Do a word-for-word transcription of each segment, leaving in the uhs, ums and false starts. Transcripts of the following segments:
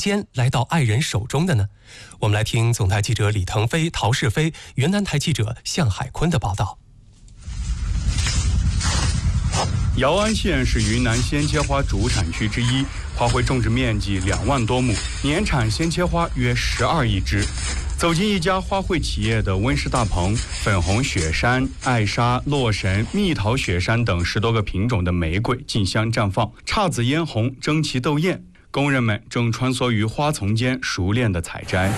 间来到爱人手中的呢？我们来听总台记者李腾飞、陶世飞、云南台记者向海坤的报道。 姚安县是云南鲜切花主产区之一，花卉种植面积两万多亩，年产鲜切花约十二亿枝。走进一家花卉企业的温室大棚，粉红雪山、艾莎、洛神、蜜桃雪山等十多个品种的玫瑰竞相绽放，姹紫嫣红，争奇斗艳。工人们正穿梭于花丛间，熟练地采摘。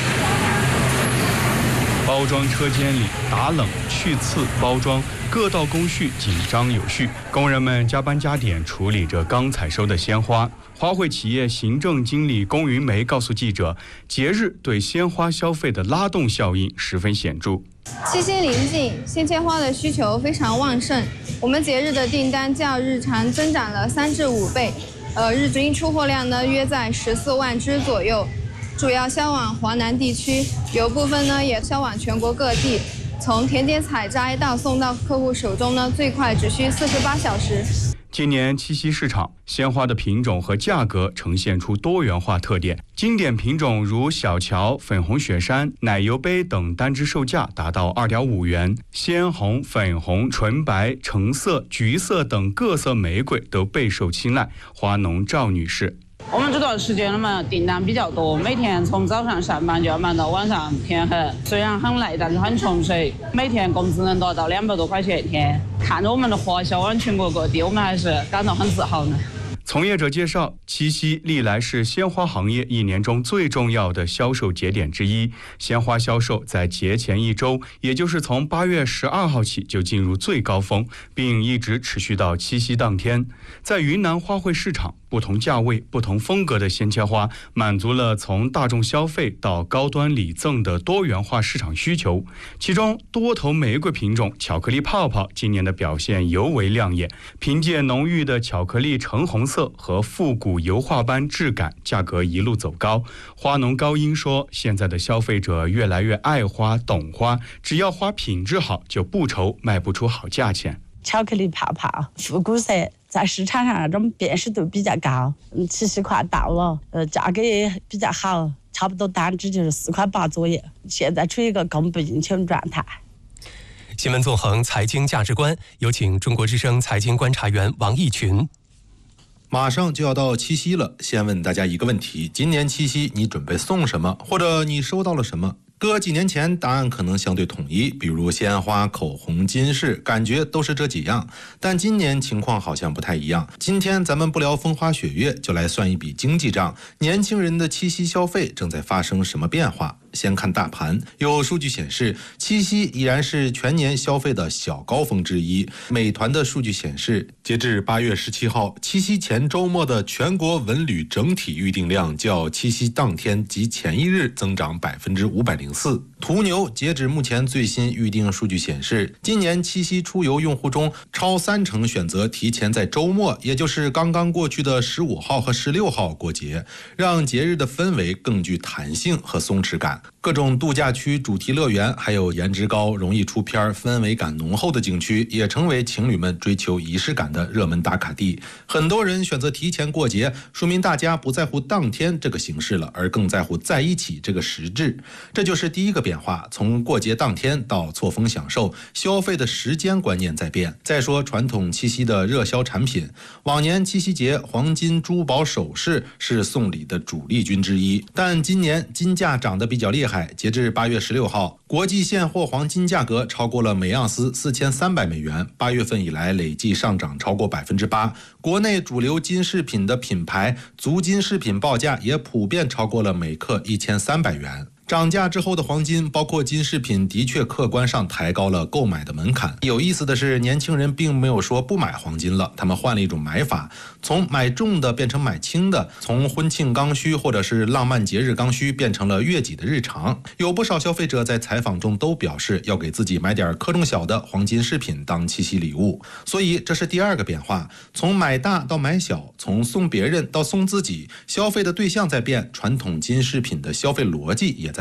包装车间里打冷、去刺、包装各道工序紧张有序，工人们加班加点处理着刚采收的鲜花。花卉企业行政经理龚云梅告诉记者，节日对鲜花消费的拉动效应十分显著。 七夕临近，鲜切花的需求非常旺盛，我们节日的订单较日常增长了三至五倍，呃，日均出货量呢约在十四万只左右。主要销往华南地区，有部分呢也销往全国各地。从田间采摘到送到客户手中呢，最快只需四十八小时。 今年七夕市场，鲜花的品种和价格呈现出多元化特点。经典品种如小乔、粉红雪山、奶油杯等单支售价达到二点五元，鲜红、粉红、纯白、橙色、橘色等各色玫瑰都备受青睐。花农赵女士。 我们这段时间嘛，订单比较多，每天从早上上班就要忙到晚上天黑。虽然很累，但是很充实。每天工资能达到两百多块钱一天。看着我们的花销往全国各地，我们还是感到很自豪呢。 从业者介绍，七夕历来是鲜花行业一年中最重要的销售节点之一。鲜花销售在节前一周，也就是从八月十二号起就进入最高峰，并一直持续到七夕当天。在云南花卉市场，不同价位、不同风格的鲜切花，满足了从大众消费到高端礼赠的多元化市场需求。其中，多头玫瑰品种巧克力泡泡今年的表现尤为亮眼，凭借浓郁的巧克力橙红色和复古油画般质感，价格一路走高。花农高英说，现在的消费者越来越爱花懂花，只要花品质好，就不愁卖不出好价钱。 巧克力泡泡复古色在市场上那种辨识度比较高，嗯，七夕快到了，呃，价格也比较好，差不多单支就是四块八左右，现在处于一个供不应求的状态。 新闻纵横财经价值观，有请中国之声财经观察员王毅群。 马上就要到七夕了，先问大家一个问题：今年七夕你准备送什么，或者你收到了什么？搁几年前答案可能相对统一，比如鲜花、口红、金饰，感觉都是这几样。但今年情况好像不太一样。今天咱们不聊风花雪月，就来算一笔经济账。年轻人的七夕消费正在发生什么变化？先看大盘，有数据显示，七夕依然是全年消费的小高峰之一。美团的数据显示，截至八月十七号，七夕前周末的全国文旅整体预订量较七夕当天及前一日增长百分之五百零四。途牛截止目前最新预订数据显示，今年七夕出游用户中，超三成选择提前在周末，也就是刚刚过去的十五号和十六号过节，让节日的氛围更具弹性和松弛感。各种度假区、主题乐园，还有颜值高、容易出片、氛围感浓厚的景区，也成为情侣们追求仪式感的热门打卡地。很多人选择提前过节，说明大家不在乎当天这个形式了，而更在乎在一起这个实质。这就是第一个变化，从过节当天到错峰享受，消费的时间观念在变。再说传统七夕的热销产品，往年七夕节黄金、珠宝、首饰是送礼的主力军之一，但今年金价涨得比较厉害。截至八月十六号，国际现货黄金价格超过了每盎司四千三百美元，八月份以来累计上涨超过百分之八。国内主流金饰品的品牌足金饰品报价也普遍超过了每克一千三百元。涨价之后的黄金，包括金饰品，的确客观上抬高了购买的门槛。有意思的是，年轻人并没有说不买黄金了，他们换了一种买法，从买重的变成买轻的，从婚庆刚需或者是浪漫节日刚需变成了悦己的日常。有不少消费者在采访中都表示要给自己买点克重小的黄金饰品当七夕礼物。所以这是第二个变化，从买大到买小，从送别人到送自己，消费的对象在变，传统金饰品的消费逻辑也在变。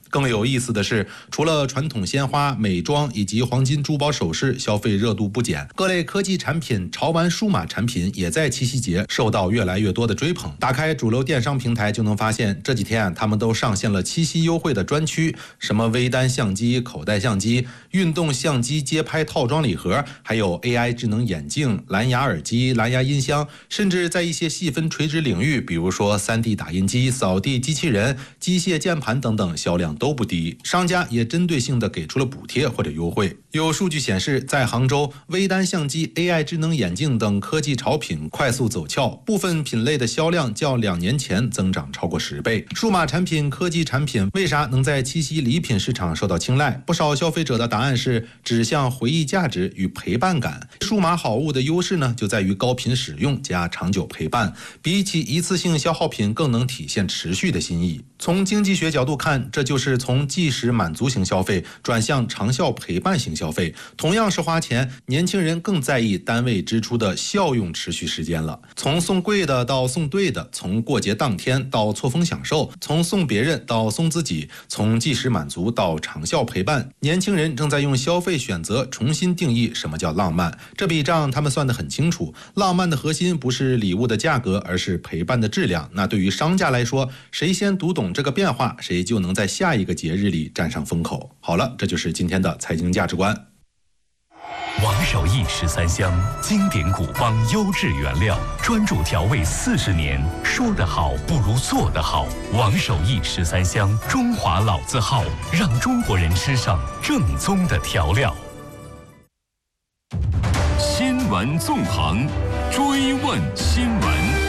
更有意思的是，除了传统鲜花、美妆以及黄金珠宝首饰消费热度不减，各类科技产品、潮玩数码产品也在七夕节受到越来越多的追捧。打开主流电商平台就能发现，这几天啊，他们都上线了七夕优惠的专区，什么微单相机、口袋相机、运动相机街拍套装礼盒，还有 A I 智能眼镜、蓝牙耳机、蓝牙音箱，甚至在一些细分垂直领域，比如说 三 D 打印机、扫地机器人、机械键盘等等，销量都不低。商家也针对性的给出了补贴或者优惠。有数据显示，在杭州，微单相机、A I 智能眼镜等科技潮品快速走俏，部分品类的销量较两年前增长超过十倍。数码产品、科技产品为啥能在七夕礼品市场受到青睐？不少消费者的答案是指向回忆价值与陪伴感。数码好物的优势呢，就在于高频使用加长久陪伴，比起一次性消耗品更能体现持续的心意。从经济学角度看，这就是从即时满足型消费转向长效陪伴型消费。同样是花钱，年轻人更在意单位支出的效用持续时间了。从送贵的到送对的，从过节当天到错峰享受，从送别人到送自己，从即时满足到长效陪伴，年轻人正在用消费选择重新定义什么叫浪漫。这笔账他们算得很清楚，浪漫的核心不是礼物的价格，而是陪伴的质量。那对于商家来说，谁先读懂这个变化，谁就能在下一个节日里占上风口。好了，这就是今天的财经价值观。 王守义十三香，经典古方优质原料，专注调味四十年，说得好不如做得好。王守义十三香，中华老字号，让中国人吃上正宗的调料。新闻纵横，追问新闻。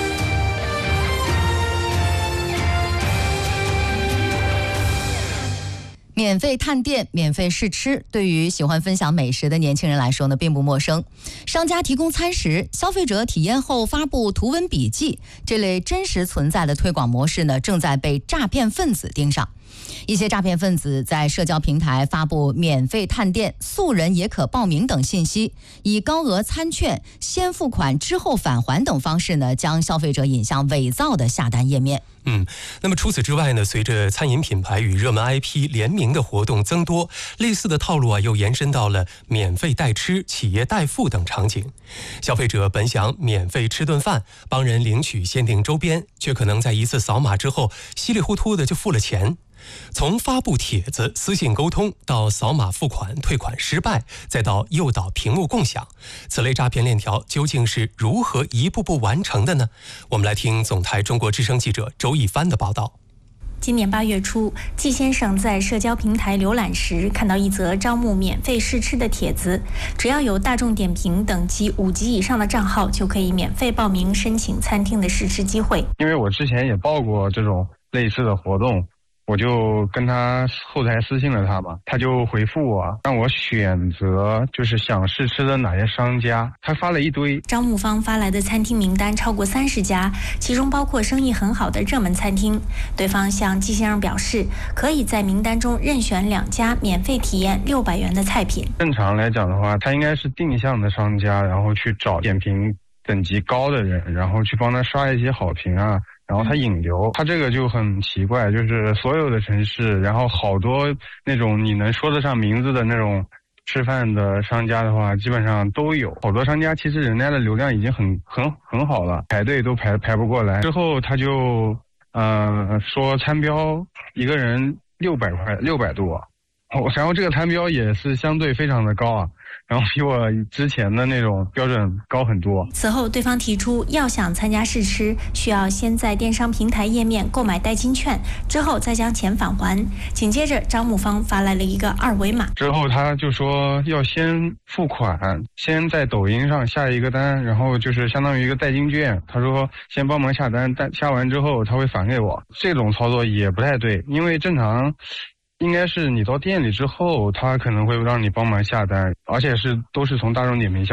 免费探店、免费试吃，对于喜欢分享美食的年轻人来说呢，并不陌生。商家提供餐食，消费者体验后发布图文笔记，这类真实存在的推广模式呢，正在被诈骗分子盯上。一些诈骗分子在社交平台发布免费探店、素人也可报名等信息，以高额餐券、先付款之后返还等方式呢，将消费者引向伪造的下单页面。 嗯，那么除此之外呢，随着餐饮品牌与热门 I P 联名的活动增多，类似的套路啊又延伸到了免费代吃、企业代付等场景。消费者本想免费吃顿饭，帮人领取限定周边，却可能在一次扫码之后稀里糊涂的就付了钱。从发布帖子、私信沟通到扫码付款、退款失败，再到诱导屏幕共享，此类诈骗链条究竟是如何一步步完成的呢？我们来听总台中国之声记者周一帆的报道。 今年八月初，季先生在社交平台浏览时，看到一则招募免费试吃的帖子，只要有大众点评等级五级以上的账号，就可以免费报名申请餐厅的试吃机会。 因为我之前也报过这种类似的活动，我就跟他后台私信了他嘛，他就回复我，让我选择就是想试吃的哪些商家，他发了一堆。 招募方发来的餐厅名单超过三十家，其中包括生意很好的热门餐厅。对方向季先生表示，可以在名单中任选两家免费体验六百元的菜品。 正常来讲的话，他应该是定向的商家，然后去找点评等级高的人，然后去帮他刷一些好评啊，然后他引流。他这个就很奇怪，就是所有的城市，然后好多那种你能说得上名字的那种吃饭的商家的话，基本上都有。好多商家其实人家的流量已经很很很好了，排队都排排不过来。之后他就呃说餐标一个人六百块，六百多，然后这个餐标也是相对非常的高啊，然后比我之前的那种标准高很多。 此后对方提出，要想参加试吃，需要先在电商平台页面购买代金券，之后再将钱返还。紧接着招募方发来了一个二维码， 之后他就说要先付款，先在抖音上下一个单，然后就是相当于一个代金券，他说先帮忙下单，但下完之后他会返给我。这种操作也不太对，因为正常应该是你到店里之后，他可能会让你帮忙下单，而且是都是从大众点评下单。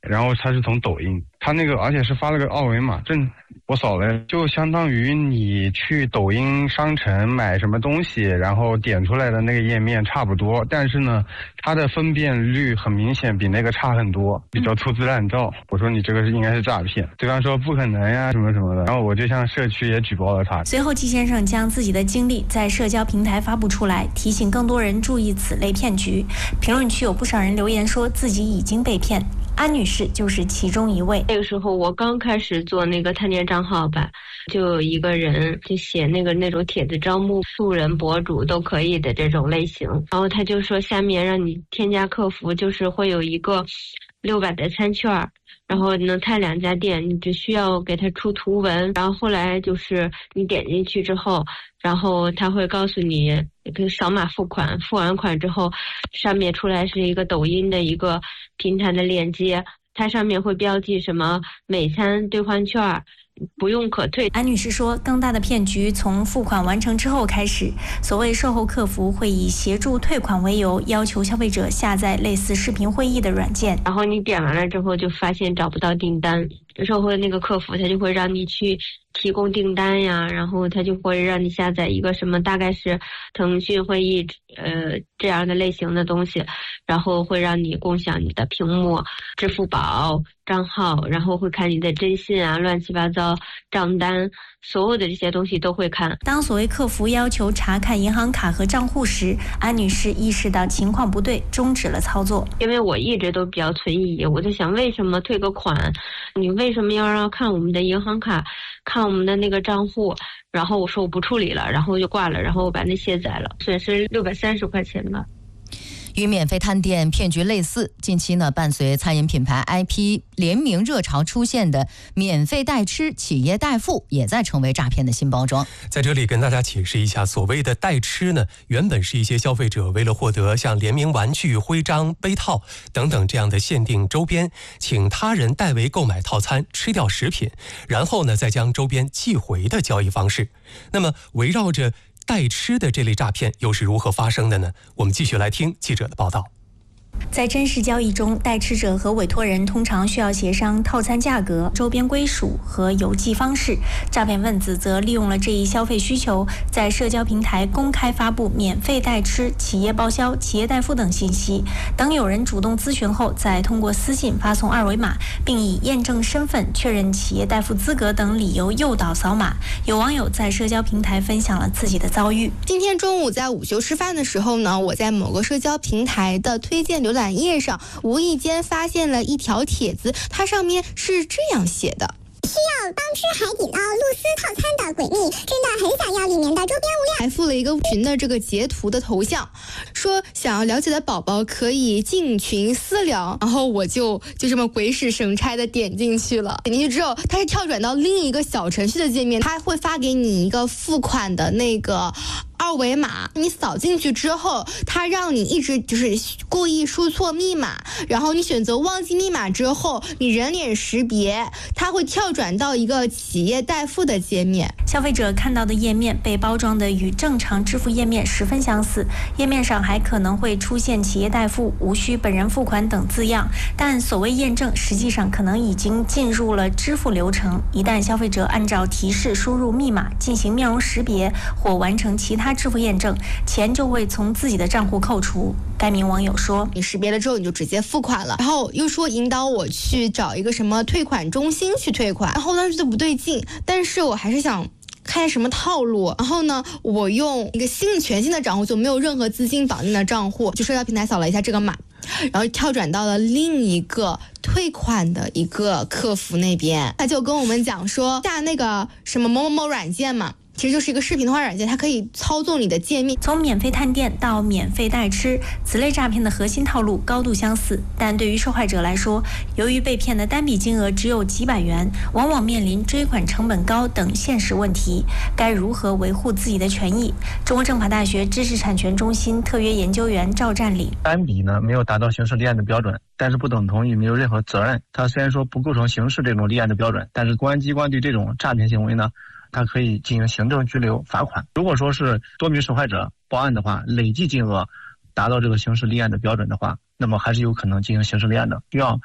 然后他是从抖音，他那个而且是发了个二维码，正我扫了，就相当于你去抖音商城买什么东西，然后点出来的那个页面差不多，但是呢，它的分辨率很明显比那个差很多，比较粗制滥造。我说你这个是应该是诈骗，对方说不可能呀什么什么的，然后我就向社区也举报了他。 随后季先生将自己的经历在社交平台发布出来，提醒更多人注意此类骗局。评论区有不少人留言说自己已经被骗，安女士就是其中一位。 那个时候我刚开始做那个探店账号吧，就有一个人就写那个那种帖子招募素人博主都可以的这种类型，然后他就说下面让你添加客服，就是会有一个六百的餐券，然后能探两家店，你只需要给他出图文，然后后来就是你点进去之后，然后他会告诉你扫码付款，付完款之后上面出来是一个抖音的一个平台的链接，它上面会标记什么美餐兑换券，不用可退。 安女士说，更大的骗局从付款完成之后开始，所谓售后客服会以协助退款为由，要求消费者下载类似视频会议的软件， 然后你点完了之后就发现找不到订单，售后那个客服他就会让你去提供订单呀，然后他就会让你下载一个什么大概是腾讯会议呃这样的类型的东西，然后会让你共享你的屏幕、支付宝账号，然后会看你的征信啊、乱七八糟账单，所有的这些东西都会看。 当所谓客服要求查看银行卡和账户时，安女士意识到情况不对，终止了操作。 因为我一直都比较存疑，我就想为什么退个款，你为什么要让看我们的银行卡，看我们的那个账户？然后我说我不处理了，然后就挂了，然后我把那卸载了，损失六百三十块钱吧。 与免费探店骗局类似，近期呢，伴随餐饮品牌 I P 联名热潮出现的免费代吃、企业代付，也在成为诈骗的新包装。 在这里跟大家解释一下，所谓的代吃呢，原本是一些消费者为了获得像联名玩具、徽章、杯套等等这样的限定周边，请他人代为购买套餐，吃掉食品，然后呢再将周边寄回的交易方式。那么围绕着代吃的这类诈骗又是如何发生的呢？我们继续来听记者的报道。 在真实交易中，代吃者和委托人通常需要协商套餐价格、周边归属和邮寄方式。诈骗分子则利用了这一消费需求，在社交平台公开发布免费代吃、企业报销、企业代付等信息。等有人主动咨询后，再通过私信发送二维码，并以验证身份、确认企业代付资格等理由诱导扫码。有网友在社交平台分享了自己的遭遇。 今天中午在午休吃饭的时候呢，我在某个社交平台的推荐浏览页上无意间发现了一条帖子，它上面是这样写的： 需要当吃海底捞露丝套餐的闺蜜真的很想要里面的周边物料， 还附了一个群的这个截图的头像，说想要了解的宝宝可以进群私聊。然后我就就这么鬼使神差的点进去了，点进去之后它是跳转到另一个小程序的界面，它会发给你一个付款的那个二维码，你扫进去之后，它让你一直就是故意输错密码，然后你选择忘记密码之后，你人脸识别，它会跳转到一个企业代付的界面。 消费者看到的页面被包装的与正常支付页面十分相似，页面上还可能会出现企业代付、无需本人付款等字样，但所谓验证实际上可能已经进入了支付流程。一旦消费者按照提示输入密码进行面容识别或完成其他支付验证，钱就会从自己的账户扣除。该名网友说， 你识别了之后你就直接付款了，然后又说引导我去找一个什么退款中心去退款，然后当时就不对劲，但是我还是想看什么套路，然后呢我用一个新全新的账户，就没有任何资金绑定的账户，就社交平台扫了一下这个码，然后跳转到了另一个退款的一个客服那边，他就跟我们讲说下那个什么某某某软件嘛，其实就是一个视频通话软件，它可以操纵你的界面。 从免费探店到免费代吃，此类诈骗的核心套路高度相似，但对于受害者来说，由于被骗的单笔金额只有几百元，往往面临追款成本高等现实问题。该如何维护自己的权益？中国政法大学知识产权中心特约研究员赵占领： 单笔呢没有达到刑事立案的标准，但是不等同于没有任何责任。它虽然说不构成刑事这种立案的标准，但是公安机关对这种诈骗行为呢，它可以进行行政拘留、罚款。如果说是多名受害者报案的话，累计金额达到这个刑事立案的标准的话，那么还是有可能进行刑事立案的，需要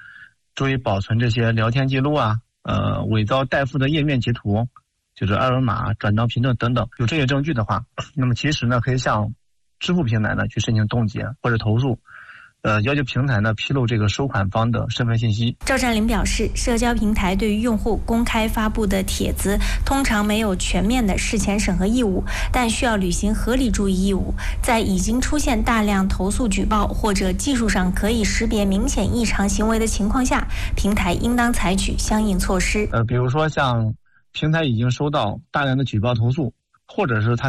注意保存这些聊天记录啊，呃，伪造代付的页面截图，就是二维码、转账凭证等等，有这些证据的话，那么其实呢，可以向支付平台呢去申请冻结或者投诉。呃，要求平台呢披露这个收款方的身份信息。 赵占林表示，社交平台对于用户公开发布的帖子，通常没有全面的事前审核义务，但需要履行合理注意义务。在已经出现大量投诉举报或者技术上可以识别明显异常行为的情况下，平台应当采取相应措施。 呃，比如说像平台已经收到大量的举报投诉，或者是他